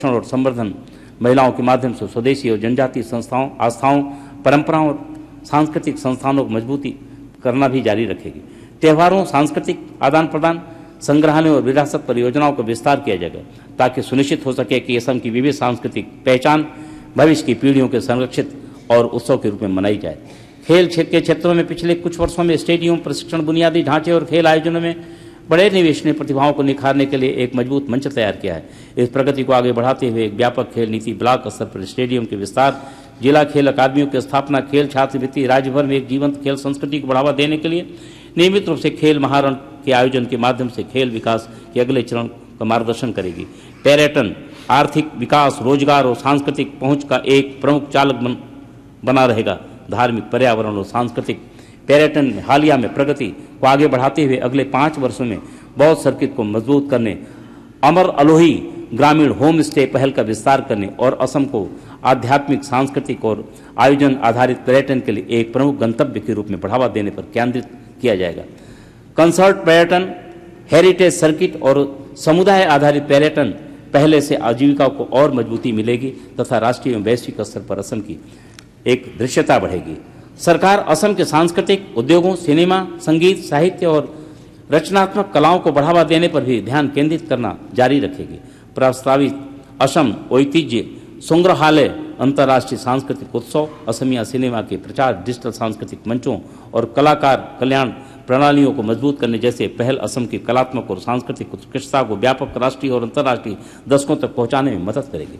और संवर्धन, महिलाओं के माध्यम से स्वदेशी और जनजातीय संस्थाओं, आस्थाओं, परंपराओं और सांस्कृतिक संस्थानों को मजबूती करना भी जारी रखेगी। त्योहारों, सांस्कृतिक आदान प्रदान, संग्रहालयों और विरासत परियोजनाओं का विस्तार किया जाएगा ताकि सुनिश्चित हो सके कि असम की विविध सांस्कृतिक पहचान भविष्य की पीढ़ियों के संरक्षित और उत्सव के रूप में मनाई जाए। खेल के क्षेत्रों में पिछले कुछ वर्षों में स्टेडियम, प्रशिक्षण, बुनियादी ढांचे और खेल आयोजनों में बड़े निवेश ने प्रतिभाओं को निखारने के लिए एक मजबूत मंच तैयार किया है। इस प्रगति को आगे बढ़ाते हुए एक व्यापक खेल नीति, ब्लॉक स्तर पर स्टेडियम के विस्तार, जिला खेल अकादमियों की स्थापना, खेल छात्रवृत्ति, राज्य भर में एक जीवंत खेल संस्कृति को बढ़ावा देने के लिए नियमित रूप से खेल महारण के आयोजन के माध्यम से खेल विकास के अगले चरण का मार्गदर्शन करेगी। पर्यटन आर्थिक विकास, रोजगार और सांस्कृतिक पहुंच का एक प्रमुख चालक बना रहेगा। धार्मिक, पर्यावरण और सांस्कृतिक पर्यटन में हालिया में प्रगति को आगे बढ़ाते हुए अगले 5 वर्षों में बौद्ध सर्किट को मजबूत करने, अमर अलोही ग्रामीण होम स्टे पहल का विस्तार करने और असम को आध्यात्मिक, सांस्कृतिक और आयोजन आधारित पर्यटन के लिए एक प्रमुख गंतव्य के रूप में बढ़ावा देने पर केंद्रित किया जाएगा। कंसर्ट पर्यटन, हेरिटेज सर्किट और समुदाय आधारित पर्यटन पहले से आजीविका को और मजबूती मिलेगी तथा राष्ट्रीय एवं वैश्विक स्तर पर असम की एक दृश्यता बढ़ेगी। सरकार असम के सांस्कृतिक उद्योगों, सिनेमा, संगीत, साहित्य और रचनात्मक कलाओं को बढ़ावा देने पर भी ध्यान केंद्रित करना जारी रखेगी। प्रस्तावित असम ऐतिह्य संग्रहालय, अंतर्राष्ट्रीय सांस्कृतिक उत्सव, असमिया सिनेमा के प्रचार, डिजिटल सांस्कृतिक मंचों और कलाकार कल्याण प्रणालियों को मजबूत करने जैसे पहल असम की कलात्मक और सांस्कृतिक उत्कृष्टता को व्यापक राष्ट्रीय और अंतर्राष्ट्रीय दशकों तक पहुंचाने में मदद करेगी।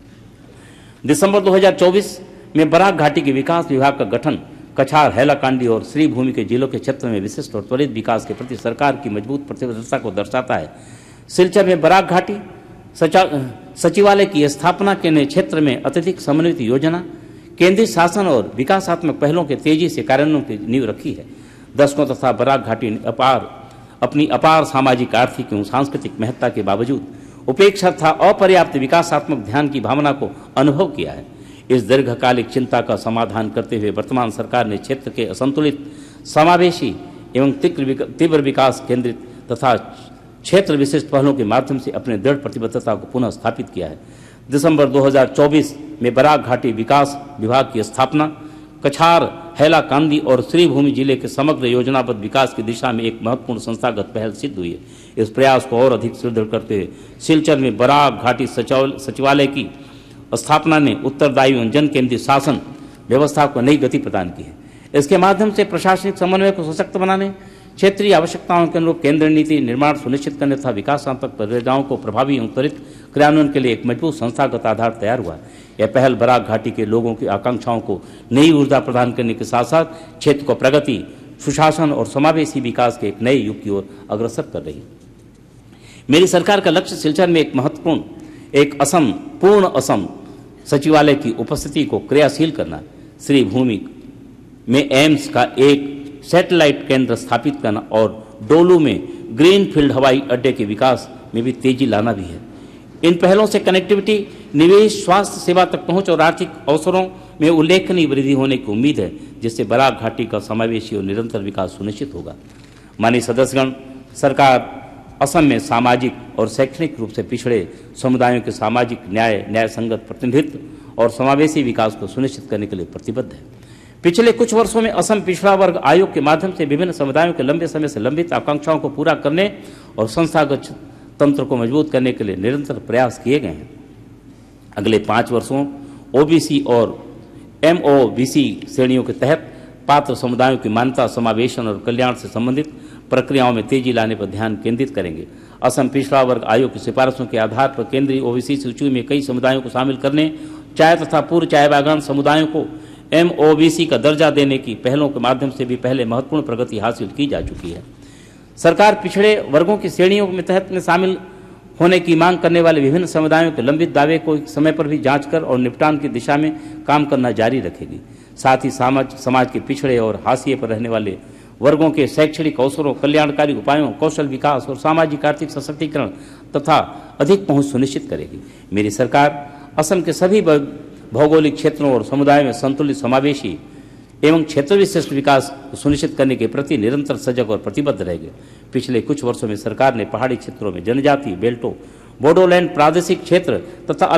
दिसंबर 2024 में बराक घाटी के विकास विभाग का गठन कछार, हैलाकांडी और श्री भूमि के जिलों के क्षेत्र में विशिष्ट और त्वरित विकास के प्रति सरकार की मजबूत प्रतिबद्धता को दर्शाता है। सिलचर में बराक घाटी सचिवालय की स्थापना के नए क्षेत्र में अत्यधिक समन्वित योजना, केंद्रीय शासन और विकासात्मक पहलों के तेजी से कार्यान्वयन की नींव रखी है। दशकों तथा बराक घाटी ने अपनी अपार सामाजिक, आर्थिक एवं सांस्कृतिक महत्ता के बावजूद उपेक्षा तथा अपर्याप्त विकासात्मक ध्यान की भावना को अनुभव किया है। इस दीर्घकालिक चिंता का समाधान करते हुए वर्तमान सरकार ने क्षेत्र के असंतुलित, समावेशी एवं तीव्र विकास केंद्रित तथा क्षेत्र विशिष्ट पहलों के माध्यम से अपने दृढ़ प्रतिबद्धता को पुनः स्थापित किया है। दिसंबर 2024 में बराक घाटी विकास विभाग की स्थापना कछार, हैलाकांदी और श्री भूमि जिले के समग्र योजनाबद्ध विकास की दिशा में एक महत्वपूर्ण संस्थागत पहल सिद्ध हुई है। इस प्रयास को और अधिक सुदृढ़ करते हुए सिलचर में बराक घाटी सचिवालय की स्थापना ने उत्तरदायी एवं जन केंद्रित शासन व्यवस्था को नई गति प्रदान की है। इसके माध्यम से प्रशासनिक समन्वय को सशक्त बनाने, क्षेत्रीय आवश्यकताओं के अनुरूप केंद्रीय नीति निर्माण सुनिश्चित करने तथा विकासात्मक परियोजनाओं को प्रभावी एवं त्वरित क्रियान्वयन के लिए एक मजबूत संस्थागत आधार तैयार हुआ है। यह पहल बराक घाटी के लोगों की आकांक्षाओं को नई ऊर्जा प्रदान करने के साथ साथ क्षेत्र को प्रगति, सुशासन और समावेशी विकास के एक नए युग की ओर अग्रसर कर रही है। मेरी सरकार का लक्ष्य सिलचर में एक महत्वपूर्ण, पूर्ण असम सचिवालय की उपस्थिति को क्रियाशील करना, श्री भूमि में एम्स का एक सैटेलाइट केंद्र स्थापित करना और डोलू में ग्रीनफील्ड हवाई अड्डे के विकास में भी तेजी लाना भी है। इन पहलों से कनेक्टिविटी, निवेश, स्वास्थ्य सेवा तक पहुंच और आर्थिक अवसरों में उल्लेखनीय वृद्धि होने की उम्मीद है, जिससे बराक घाटी का समावेशी और निरंतर विकास सुनिश्चित होगा। माननीय सदस्यगण, सरकार असम में सामाजिक और शैक्षणिक रूप से पिछड़े समुदायों के सामाजिक न्याय संगत प्रतिनिधित्व और समावेशी विकास को सुनिश्चित करने के लिए प्रतिबद्ध है। पिछले कुछ वर्षों में असम पिछड़ा वर्ग आयोग के माध्यम से विभिन्न समुदायों के लंबे समय से लंबित आकांक्षाओं को पूरा करने और संस्थागत तंत्र को मजबूत करने के लिए निरंतर प्रयास किए गए हैं। अगले 5 वर्षों ओबीसी और एमओबीसी श्रेणियों के तहत पात्र समुदायों की मान्यता, समावेशन और कल्याण से संबंधित प्रक्रियाओं में तेजी लाने पर ध्यान केंद्रित करेंगे। असम पिछड़ा वर्ग आयोग की सिफारिशों के आधार पर केंद्रीय ओबीसी सूची में कई समुदायों को शामिल करने, चाय तथा पूर्व चाय बागान समुदायों को एमओबीसी का दर्जा देने की पहलों के माध्यम से भी पहले महत्वपूर्ण प्रगति हासिल की जा चुकी है। सरकार पिछड़े वर्गों की श्रेणियों में तहत में शामिल होने की मांग करने वाले विभिन्न समुदायों के लंबित दावे को समय पर भी जांच कर और निपटान की दिशा में काम करना जारी रखेगी। साथ ही समाज के पिछड़े और हाशिए पर रहने वाले वर्गों के शैक्षणिक अवसरों, कल्याणकारी उपायों, कौशल विकास और सामाजिक आर्थिक सशक्तिकरण तथा अधिक पहुंच सुनिश्चित करेगी। मेरी सरकार असम के सभी भौगोलिक क्षेत्रों और समुदायों में संतुलित, समावेशी एवं क्षेत्र विशिष्ट विकास सुनिश्चित करने के प्रति निरंतर सजग और प्रतिबद्ध रहेगी। पिछले कुछ वर्षों में सरकार ने पहाड़ी क्षेत्रों में जनजातीय बेल्टों बोडोलैंड प्रादेशिक क्षेत्र तथा